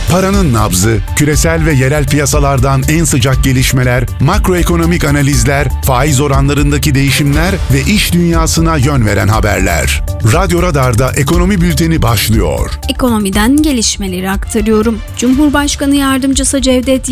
Paranın nabzı, küresel ve yerel piyasalardan en sıcak gelişmeler, makroekonomik analizler, faiz oranlarındaki değişimler ve iş dünyasına yön veren haberler. Radyo Radar'da Ekonomi Bülteni başlıyor. Ekonomiden gelişmeleri aktarıyorum. Cumhurbaşkanı Yardımcısı Cevdet